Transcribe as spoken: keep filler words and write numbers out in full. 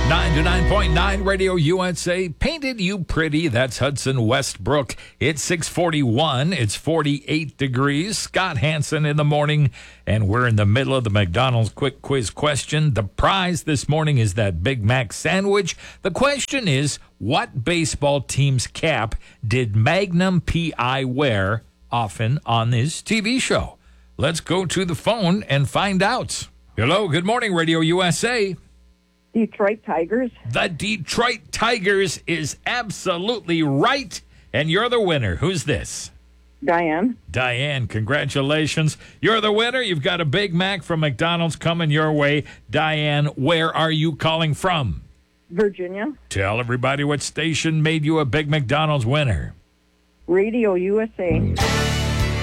ninety-nine point nine Radio U S A, painted you pretty. That's Hudson Westbrook. It's six forty-one. It's forty-eight degrees. Scott Hansen in the morning, and we're in the middle of the McDonald's quick quiz question. The prize this morning is that Big Mac sandwich. The question is, what baseball team's cap did Magnum P I wear often on this T V show? Let's go to the phone and find out. Hello, good morning, Radio U S A. Detroit Tigers. The Detroit Tigers is absolutely right, and you're the winner. Who's this? Diane. Diane, congratulations. You're the winner. You've got a Big Mac from McDonald's coming your way. Diane, where are you calling from? Virginia. Tell everybody what station made you a Big McDonald's winner. Radio U S A.